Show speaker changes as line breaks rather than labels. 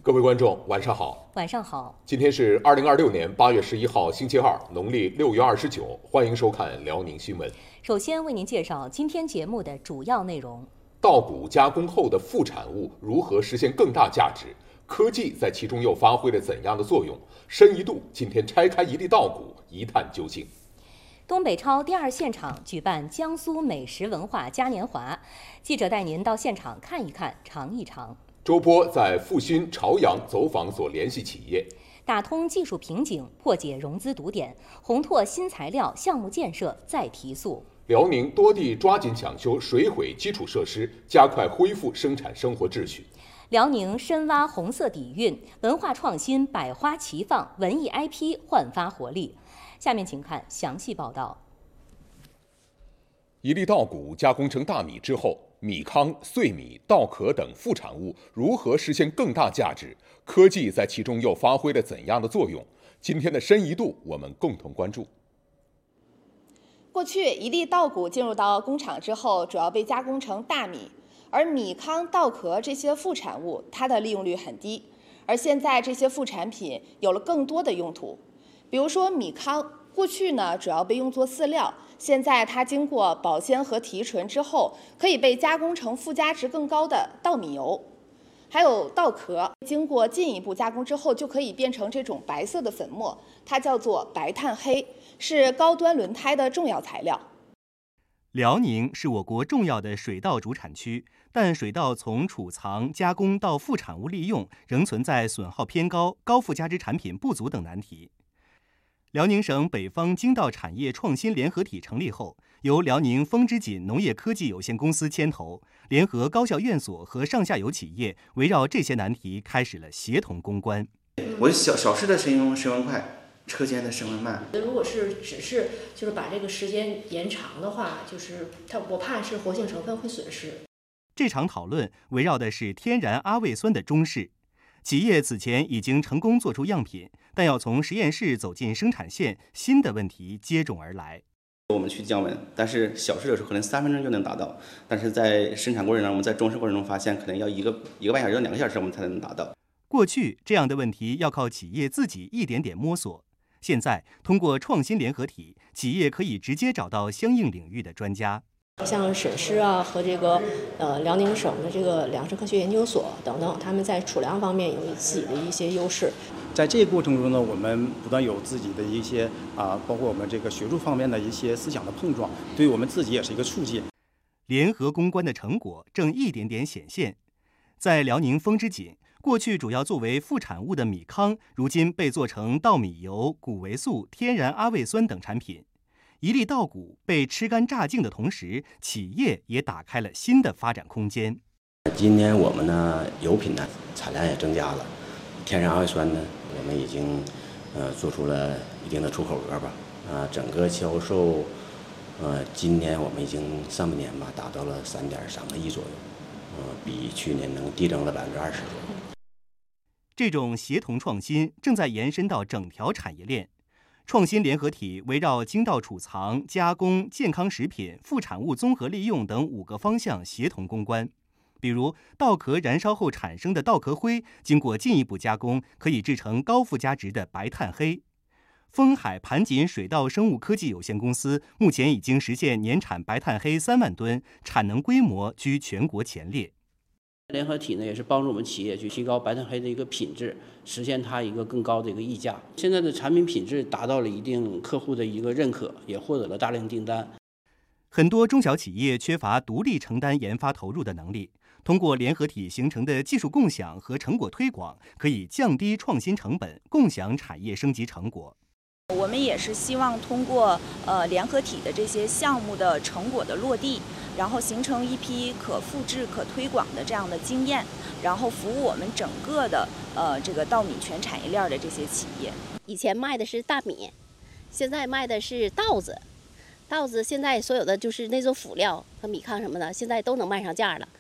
各位观众，晚上好。
晚上好。
今天是2026年8月11号，星期二，农历6月29。欢迎收看辽宁新闻。
首先为您介绍今天节目的主要内容：
稻谷加工后的副产物如何实现更大价值？科技在其中又发挥了怎样的作用？深一度，今天拆开一粒稻谷，一探究竟。
东北超第2现场举办江苏美食文化嘉年华，记者带您到现场看一看，尝一尝。
周播在阜新、朝阳走访所联系企业，
打通技术瓶颈，破解融资堵点，红拓新材料项目建设再提速。
辽宁多地抓紧抢修水毁基础设施，加快恢复生产生活秩序。
辽宁深挖红色底蕴，文化创新百花齐放，文艺 IP 焕发活力。下面请看详细报道。
一粒稻谷加工成大米之后，米糠、碎米、稻壳等副产物如何实现更大价值？科技在其中又发挥了怎样的作用？今天的深一度，我们共同关注。
过去，一粒稻谷进入到工厂之后，主要被加工成大米，而米糠、稻壳这些副产物，它的利用率很低。而现在，这些副产品有了更多的用途，比如说米糠，过去呢主要被用作饲料，现在它经过保鲜和提纯之后，可以被加工成附加值更高的稻米油。还有稻壳，经过进一步加工之后，就可以变成这种白色的粉末，它叫做白炭黑，是高端轮胎的重要材料。
辽宁是我国重要的水稻主产区，但水稻从储藏、加工到副产物利用，仍存在损耗偏高、高附加值产品不足等难题。辽宁省北方精稻产业创新联合体成立后，由辽宁风之锦农业科技有限公司牵头，联合高校院所和上下游企业，围绕这些难题开始了协同攻关。
我小事的升温快，车间的升温慢。
如果是只是把这个时间延长的话，我怕是活性成分会损失。
这场讨论围绕的是天然阿魏酸的中试。企业此前已经成功做出样品，但要从实验室走进生产线，新的问题接踵而来。
我们去降温，但是小试的时候可能3分钟就能达到，但是在生产过程中，我们在中试过程中发现，可能要1个半小时到2个小时我们才能达到。
过去这样的问题要靠企业自己一点点摸索，现在通过创新联合体，企业可以直接找到相应领域的专家。
像沈师啊和辽宁省的粮食科学研究所等等，他们在储粮方面有自己的一些优势。
在这个过程中呢，我们不断有自己的一些包括我们学术方面的一些思想的碰撞，对于我们自己也是一个促进。
联合攻关的成果正一点点显现。在辽宁风之锦，过去主要作为副产物的米糠，如今被做成稻米油、谷维素、天然阿魏酸等产品。一粒稻谷被吃干榨净的同时，企业也打开了新的发展空间。
今年我们呢油品呢产量也增加了，天然阿魏酸呢我们已经做出了一定的出口额吧，整个销售今年我们已经上半年吧达到了3.3个亿左右，比去年能递增了20%左右。
这种协同创新正在延伸到整条产业链。创新联合体围绕精稻储藏、加工、健康食品、副产物综合利用等5个方向协同攻关。比如，稻壳燃烧后产生的稻壳灰，经过进一步加工，可以制成高附加值的白炭黑。丰海盘锦水稻生物科技有限公司目前已经实现年产白炭黑3万吨，产能规模居全国前列。
联合体呢，也是帮助我们企业去提高白炭黑的一个品质，实现它一个更高的一个溢价。现在的产品品质达到了一定客户的一个认可，也获得了大量订单。
很多中小企业缺乏独立承担研发投入的能力，通过联合体形成的技术共享和成果推广，可以降低创新成本，共享产业升级成果。
我们也是希望通过联合体的这些项目的成果的落地，然后形成一批可复制、可推广的这样的经验，然后服务我们整个的稻米全产业链的这些企业。
以前卖的是大米，现在卖的是稻子。稻子现在所有的就是那种辅料和米糠什么的，现在都能卖上价了。